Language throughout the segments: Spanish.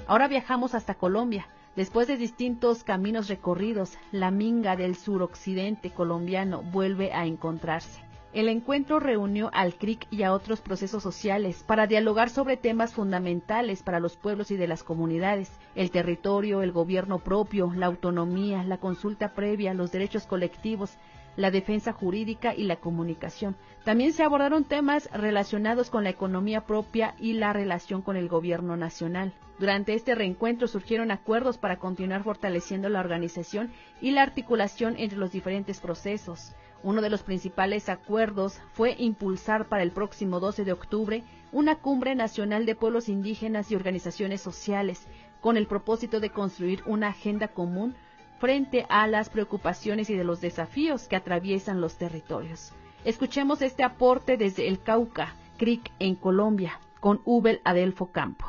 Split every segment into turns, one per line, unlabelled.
Ahora viajamos hasta Colombia. Después de distintos caminos recorridos, la minga del suroccidente colombiano vuelve a encontrarse. El encuentro reunió al CRIC y a otros procesos sociales para dialogar sobre temas fundamentales para los pueblos y de las comunidades: el territorio, el gobierno propio, la autonomía, la consulta previa, los derechos colectivos, la defensa jurídica y la comunicación. También se abordaron temas relacionados con la economía propia y la relación con el gobierno nacional. Durante este reencuentro surgieron acuerdos para continuar fortaleciendo la organización y la articulación entre los diferentes procesos. Uno de los principales acuerdos fue impulsar para el próximo 12 de octubre una cumbre nacional de pueblos indígenas y organizaciones sociales, con el propósito de construir una agenda común frente a las preocupaciones y de los desafíos que atraviesan los territorios. Escuchemos este aporte desde el Cauca, CRIC en Colombia, con Ubel Adelfo Campo.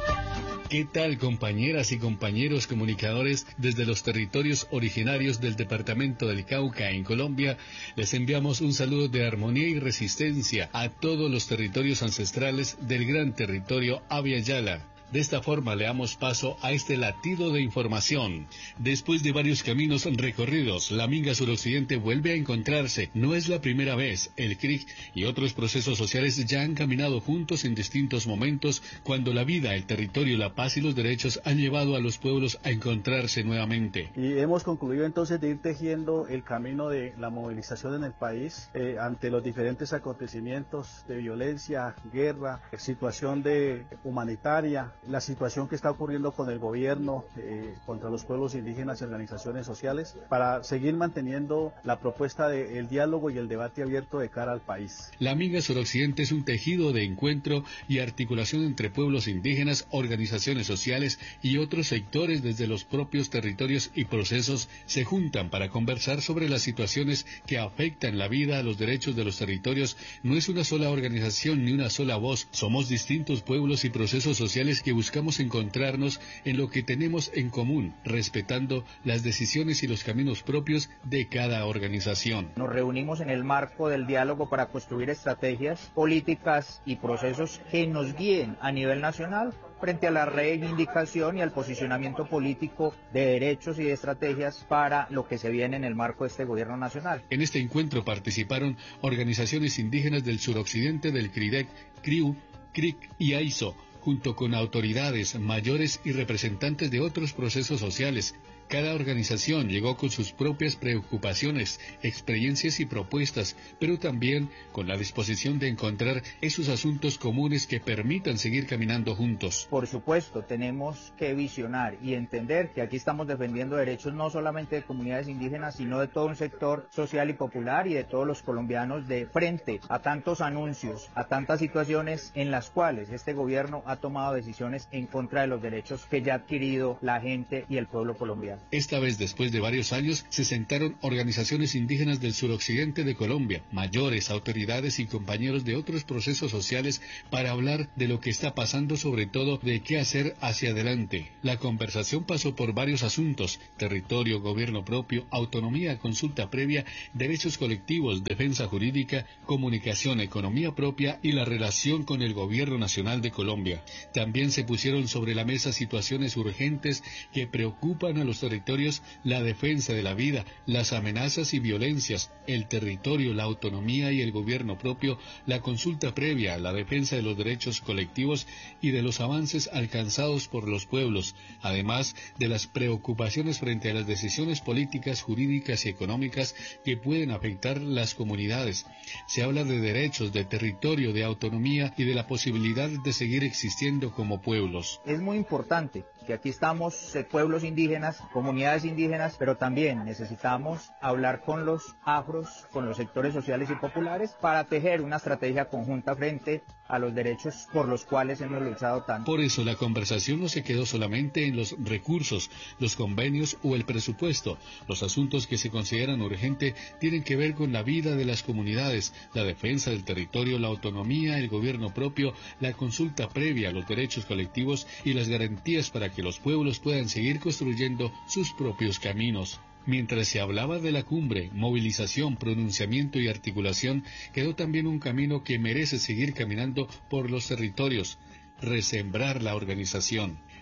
¿Qué tal, compañeras y compañeros comunicadores desde los territorios originarios del departamento del Cauca en Colombia? Les enviamos un saludo de armonía y resistencia a todos los territorios ancestrales del gran territorio Abya Yala. De esta forma le damos paso a este latido de información. Después de varios caminos recorridos, la minga suroccidente vuelve a encontrarse. No es la primera vez. El CRIC y otros procesos sociales ya han caminado juntos en distintos momentos cuando la vida, el territorio, la paz y los derechos han llevado a los pueblos a encontrarse nuevamente.
Y hemos concluido entonces de ir tejiendo el camino de la movilización en el país ante los diferentes acontecimientos de violencia, guerra, situación humanitaria, la situación que está ocurriendo con el gobierno contra los pueblos indígenas y organizaciones sociales, para seguir manteniendo la propuesta del diálogo y el debate abierto de cara al país.
La minga suroccidente es un tejido de encuentro y articulación entre pueblos indígenas, organizaciones sociales y otros sectores desde los propios territorios y procesos se juntan para conversar sobre las situaciones que afectan la vida, los derechos de los territorios. No es una sola organización ni una sola voz, somos distintos pueblos y procesos sociales que buscamos encontrarnos en lo que tenemos en común, respetando las decisiones y los caminos propios de cada organización.
Nos reunimos en el marco del diálogo para construir estrategias, políticas y procesos que nos guíen a nivel nacional frente a la reivindicación y al posicionamiento político de derechos y de estrategias para lo que se viene en el marco de este gobierno nacional.
En este encuentro participaron organizaciones indígenas del suroccidente del CRIDEC, CRIU, CRIC y AISO, junto con autoridades mayores y representantes de otros procesos sociales. Cada organización llegó con sus propias preocupaciones, experiencias y propuestas, pero también con la disposición de encontrar esos asuntos comunes que permitan seguir caminando juntos.
Por supuesto, tenemos que visionar y entender que aquí estamos defendiendo derechos no solamente de comunidades indígenas, sino de todo un sector social y popular y de todos los colombianos, de frente a tantos anuncios, a tantas situaciones en las cuales este gobierno ha tomado decisiones en contra de los derechos que ya ha adquirido la gente y el pueblo colombiano.
Esta vez, después de varios años, se sentaron organizaciones indígenas del suroccidente de Colombia, mayores, autoridades y compañeros de otros procesos sociales para hablar de lo que está pasando, sobre todo de qué hacer hacia adelante. La conversación pasó por varios asuntos: territorio, gobierno propio, autonomía, consulta previa, derechos colectivos, defensa jurídica, comunicación, economía propia y la relación con el gobierno nacional de Colombia. También se pusieron sobre la mesa situaciones urgentes que preocupan a los territorios: la defensa de la vida, las amenazas y violencias, el territorio, la autonomía y el gobierno propio, la consulta previa, la defensa de los derechos colectivos y de los avances alcanzados por los pueblos, además de las preocupaciones frente a las decisiones políticas, jurídicas y económicas que pueden afectar las comunidades. Se habla de derechos, de territorio, de autonomía y de la posibilidad de seguir existiendo como pueblos.
Es muy importante que aquí estamos pueblos indígenas, comunidades indígenas, pero también necesitamos hablar con los afros, con los sectores sociales y populares para tejer una estrategia conjunta frente a los derechos por los cuales hemos luchado tanto.
Por eso la conversación no se quedó solamente en los recursos, los convenios o el presupuesto. Los asuntos que se consideran urgentes tienen que ver con la vida de las comunidades, la defensa del territorio, la autonomía, el gobierno propio, la consulta previa, los derechos colectivos y las garantías para que los pueblos puedan seguir construyendo sus propios caminos. Mientras se hablaba de la cumbre, movilización, pronunciamiento y articulación, quedó también un camino que merece seguir caminando por los territorios: resembrar la organización.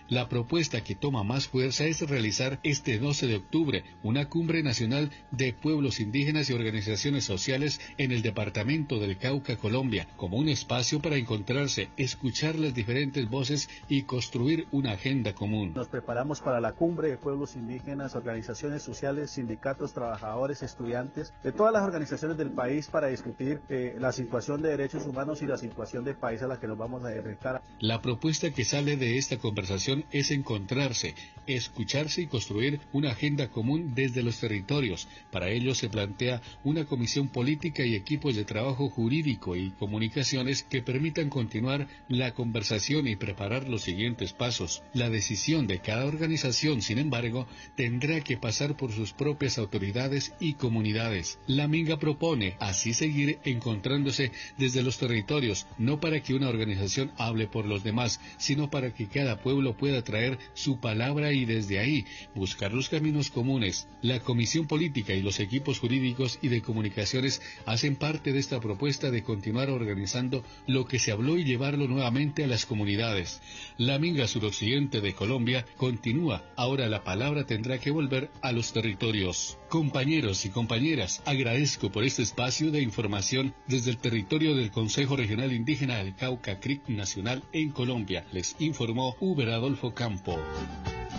La propuesta que toma más fuerza es realizar este 12 de octubre una cumbre nacional de pueblos indígenas y organizaciones sociales en el departamento del Cauca, Colombia, como un espacio para encontrarse, escuchar las diferentes voces y construir una agenda común.
Nos preparamos para la cumbre de pueblos indígenas, organizaciones sociales, sindicatos, trabajadores, estudiantes, de todas las organizaciones del país para discutir la situación de derechos humanos y la situación del país a la que nos vamos a enfrentar.
La propuesta que sale de esta conversación es encontrarse, escucharse y construir una agenda común desde los territorios. Para ello se plantea una comisión política y equipos de trabajo jurídico y comunicaciones que permitan continuar la conversación y preparar los siguientes pasos. La decisión de cada organización, sin embargo, tendrá que pasar por sus propias autoridades y comunidades. La Minga propone así seguir encontrándose desde los territorios, no para que una organización hable por los demás, sino para que cada pueblo pueda traer su palabra y desde ahí buscar los caminos comunes. La Comisión Política y los equipos jurídicos y de comunicaciones hacen parte de esta propuesta de continuar organizando lo que se habló y llevarlo nuevamente a las comunidades. La Minga suroccidente de Colombia continúa. Ahora la palabra tendrá que volver a los territorios. Compañeros y compañeras, agradezco por este espacio de información desde el territorio del Consejo Regional Indígena del Cauca CRIC Nacional en Colombia. Les informó Uber Adolfo Campo.